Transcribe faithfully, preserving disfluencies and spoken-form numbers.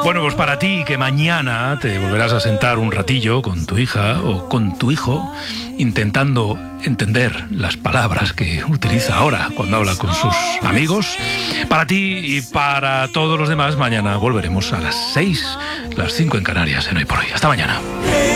Bueno, pues para ti que mañana te volverás a sentar un ratillo con tu hija o con tu hijo intentando entender las palabras que utiliza ahora cuando habla con sus amigos. Para ti y para todos los demás, mañana volveremos a las seis, las cinco en Canarias, en Hoy por Hoy. Hasta mañana.